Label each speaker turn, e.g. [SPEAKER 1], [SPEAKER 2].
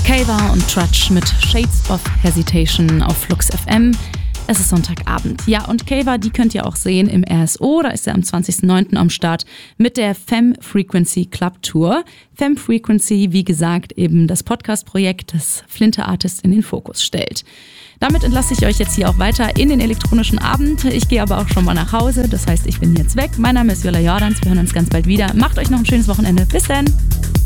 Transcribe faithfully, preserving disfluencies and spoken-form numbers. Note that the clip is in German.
[SPEAKER 1] Kava und Trudge mit Shades of Hesitation auf Flux F M. Es ist Sonntagabend. Ja, und Kava, die könnt ihr auch sehen im R S O. Da ist er am zwanzigsten neunten am Start mit der Femme Frequency Club Tour. Femme Frequency, wie gesagt, eben das Podcast-Projekt, das Flinte Artist in den Fokus stellt. Damit entlasse ich euch jetzt hier auch weiter in den elektronischen Abend. Ich gehe aber auch schon mal nach Hause. Das heißt, ich bin jetzt weg. Mein Name ist Jola Jordans. Wir hören uns ganz bald wieder. Macht euch noch ein schönes Wochenende. Bis dann!